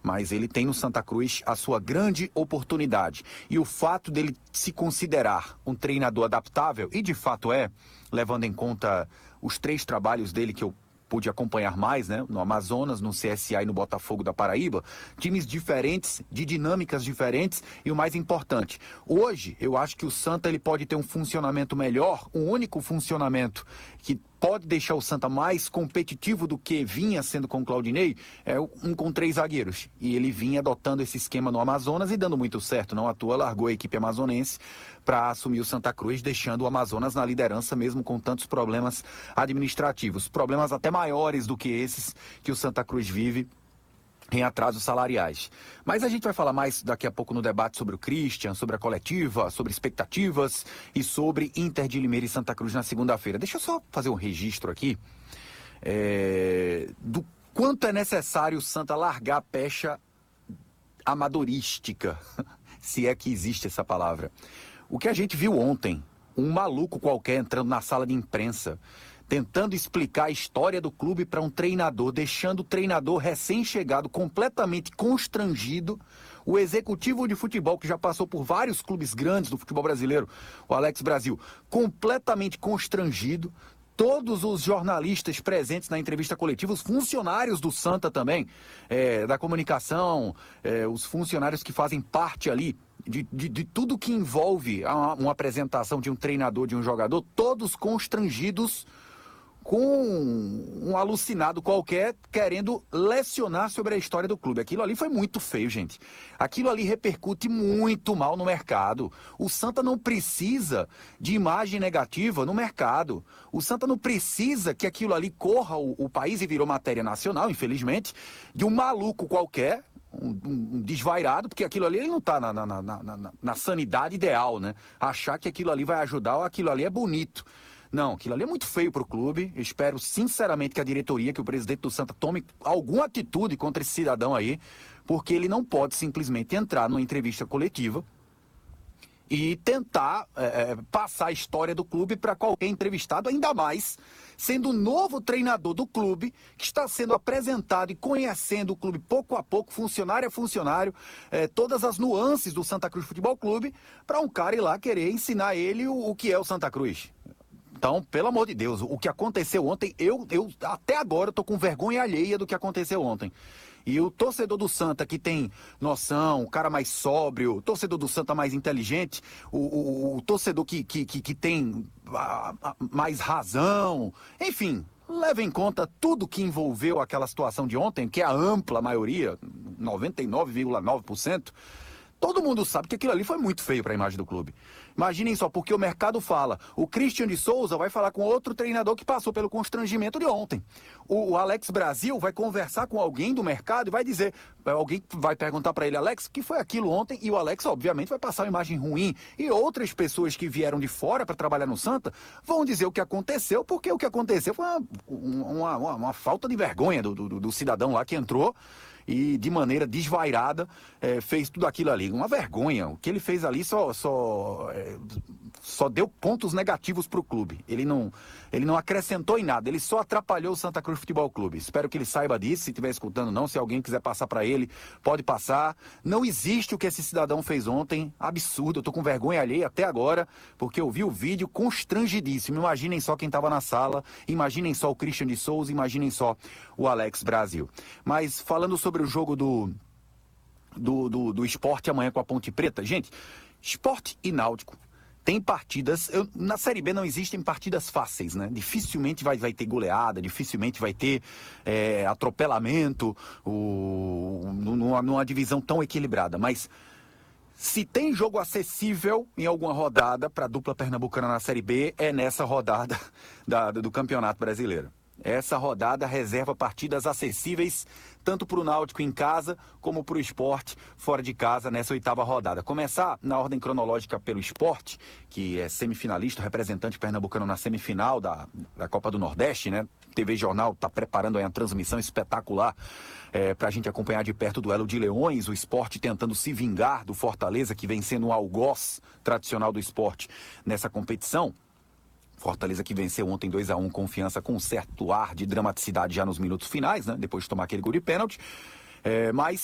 mas ele tem no Santa Cruz a sua grande oportunidade. E o fato dele se considerar um treinador adaptável, e de fato levando em conta os 3 trabalhos dele que eu pude acompanhar mais, né? No Amazonas, no CSA e no Botafogo da Paraíba, times diferentes, de dinâmicas diferentes, e o mais importante, hoje eu acho que o Santa ele pode ter um funcionamento melhor, um único funcionamento que pode deixar o Santa mais competitivo do que vinha sendo com o Claudinei, é um com 3 zagueiros. E ele vinha adotando esse esquema no Amazonas e dando muito certo. Não à toa, largou a equipe amazonense para assumir o Santa Cruz, deixando o Amazonas na liderança, mesmo com tantos problemas administrativos. Problemas até maiores do que esses que o Santa Cruz vive em atrasos salariais. Mas a gente vai falar mais daqui a pouco no debate sobre o Christian, sobre a coletiva, sobre expectativas e sobre Inter de Limeira e Santa Cruz na segunda-feira. Deixa eu só fazer um registro aqui do quanto é necessário o Santa largar a pecha amadorística, se é que existe essa palavra. O que a gente viu ontem, um maluco qualquer entrando na sala de imprensa, tentando explicar a história do clube para um treinador, deixando o treinador recém-chegado completamente constrangido. O executivo de futebol, que já passou por vários clubes grandes do futebol brasileiro, o Alex Brasil, completamente constrangido. Todos os jornalistas presentes na entrevista coletiva, os funcionários do Santa também, da comunicação, os funcionários que fazem parte ali de tudo que envolve uma apresentação de um treinador, de um jogador, todos constrangidos, com um alucinado qualquer querendo lecionar sobre a história do clube. Aquilo ali foi muito feio, gente. Aquilo ali repercute muito mal no mercado. O Santa não precisa de imagem negativa no mercado. O Santa não precisa que aquilo ali corra o país, e virou matéria nacional, infelizmente, de um maluco qualquer, um desvairado, porque aquilo ali ele não está na sanidade ideal, né? Achar que aquilo ali vai ajudar ou aquilo ali é bonito. Não, aquilo ali é muito feio para o clube. Eu espero sinceramente que a diretoria, que o presidente do Santa tome alguma atitude contra esse cidadão aí, porque ele não pode simplesmente entrar numa entrevista coletiva e tentar passar a história do clube para qualquer entrevistado, ainda mais sendo o novo treinador do clube, que está sendo apresentado e conhecendo o clube pouco a pouco, funcionário a funcionário, todas as nuances do Santa Cruz Futebol Clube, para um cara ir lá querer ensinar ele o que é o Santa Cruz. Então, pelo amor de Deus, o que aconteceu ontem, eu até agora estou com vergonha alheia do que aconteceu ontem. E o torcedor do Santa que tem noção, o cara mais sóbrio, o torcedor do Santa mais inteligente, o torcedor que tem mais razão, enfim, leva em conta tudo que envolveu aquela situação de ontem, que é a ampla maioria, 99,9%, todo mundo sabe que aquilo ali foi muito feio para a imagem do clube. Imaginem só, porque o mercado fala, o Christian de Souza vai falar com outro treinador que passou pelo constrangimento de ontem. O Alex Brasil vai conversar com alguém do mercado e vai dizer, alguém vai perguntar para ele, Alex, o que foi aquilo ontem? E o Alex, obviamente, vai passar uma imagem ruim. E outras pessoas que vieram de fora para trabalhar no Santa vão dizer o que aconteceu, porque o que aconteceu foi uma falta de vergonha do cidadão lá que entrou e de maneira desvairada fez tudo aquilo ali. Uma vergonha. O que ele fez ali só deu pontos negativos para o clube. Ele não acrescentou em nada, ele só atrapalhou o Santa Cruz Futebol Clube. Espero que ele saiba disso, se estiver escutando não, se alguém quiser passar para ele, pode passar. Não existe o que esse cidadão fez ontem, absurdo, eu tô com vergonha alheia até agora, porque eu vi o vídeo constrangidíssimo. Imaginem só quem estava na sala, imaginem só o Christian de Souza, imaginem só o Alex Brasil. Mas falando sobre o jogo do Sport amanhã com a Ponte Preta, gente, Sport e Náutico tem partidas, na Série B não existem partidas fáceis, né? Dificilmente vai ter goleada, dificilmente vai ter atropelamento numa divisão tão equilibrada, mas se tem jogo acessível em alguma rodada para a dupla pernambucana na Série B, é nessa rodada do Campeonato Brasileiro. Essa rodada reserva partidas acessíveis tanto para o Náutico em casa como para o Sport fora de casa nessa 8ª rodada. Começar na ordem cronológica pelo Sport, que é semifinalista, representante pernambucano na semifinal da Copa do Nordeste, né? TV Jornal está preparando aí uma transmissão espetacular para a gente acompanhar de perto o duelo de leões, o Sport tentando se vingar do Fortaleza, que vem sendo um algoz tradicional do Sport nessa competição. Fortaleza que venceu ontem 2-1, Confiança com um certo ar de dramaticidade já nos minutos finais, né? Depois de tomar aquele gol de pênalti. Mas